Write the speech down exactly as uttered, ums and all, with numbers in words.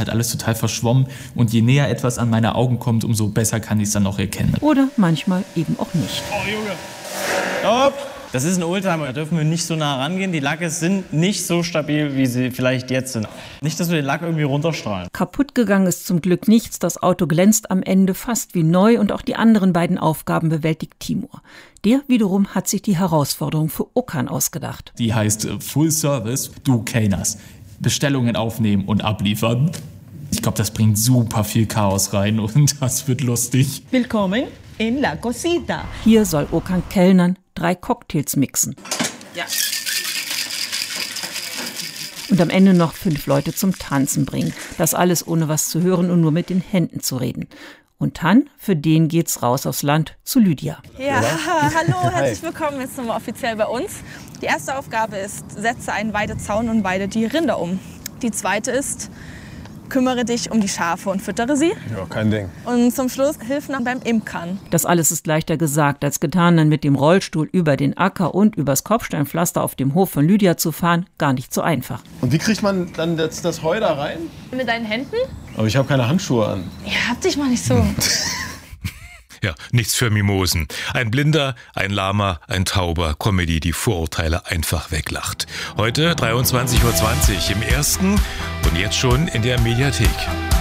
halt alles total verschwommen. Und je näher etwas an meine Augen kommt, umso besser kann ich es dann auch erkennen. Oder manchmal eben auch nicht. Oh, Junge. Stopp! Das ist ein Oldtimer, da dürfen wir nicht so nah rangehen. Die Lacke sind nicht so stabil, wie sie vielleicht jetzt sind. Nicht, dass wir den Lack irgendwie runterstrahlen. Kaputt gegangen ist zum Glück nichts. Das Auto glänzt am Ende fast wie neu und auch die anderen beiden Aufgaben bewältigt Timur. Der wiederum hat sich die Herausforderung für Okan ausgedacht. Die heißt äh, Full Service, du Kellners. Bestellungen aufnehmen und abliefern. Ich glaube, das bringt super viel Chaos rein und das wird lustig. Willkommen in La Cosita. Hier soll Okan kellnern, drei Cocktails mixen. Ja. Und am Ende noch fünf Leute zum Tanzen bringen. Das alles ohne was zu hören und nur mit den Händen zu reden. Und dann, für den geht's raus aufs Land zu Lydia. Ja, hallo, herzlich willkommen jetzt nochmal offiziell bei uns. Die erste Aufgabe ist, setze einen Weidezaun und weide die Rinder um. Die zweite ist, kümmere dich um die Schafe und füttere sie. Ja, kein Ding. Und zum Schluss hilf noch beim Imkern. Das alles ist leichter gesagt als getan, dann mit dem Rollstuhl über den Acker und übers Kopfsteinpflaster auf dem Hof von Lydia zu fahren, gar nicht so einfach. Und wie kriegt man dann das, das Heu da rein? Mit deinen Händen? Aber ich habe keine Handschuhe an. Ja, hab dich mal nicht so. Ja, nichts für Mimosen. Ein Blinder, ein Lahmer, ein Tauber. Comedy, die Vorurteile einfach weglacht. Heute dreiundzwanzig Uhr zwanzig im Ersten und jetzt schon in der Mediathek.